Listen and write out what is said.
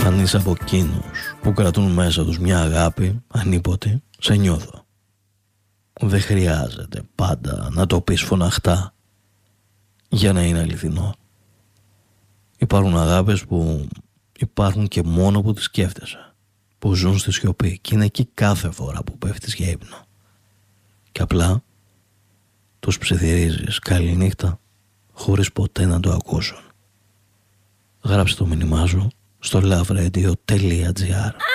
Αν είσαι από εκείνους που κρατούν μέσα τους μια αγάπη ανίποτε, σε νιώθω. Δεν χρειάζεται πάντα να το πεις φωναχτά για να είναι αληθινό. Υπάρχουν αγάπες που υπάρχουν και μόνο που τις σκέφτεσαι, που ζουν στη σιωπή και είναι εκεί κάθε φορά που πέφτεις για ύπνο. Και απλά τους ψιθυρίζεις καληνύχτα χωρίς ποτέ να το ακούσουν. Γράψε το μήνυμά σου στο loveradio.gr.